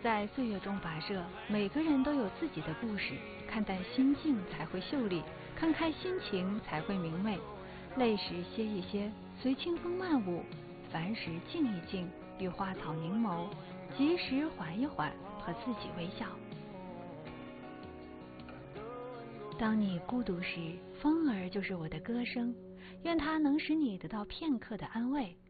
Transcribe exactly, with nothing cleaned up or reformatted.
在岁月中跋涉，每个人都有自己的故事。看淡心境才会秀丽，看开心情才会明媚。累时歇一歇，随清风漫舞；烦时静一静，与花草凝眸；急时缓一缓，和自己微笑。当你孤独时，风儿就是我的歌声，愿它能使你得到片刻的安慰。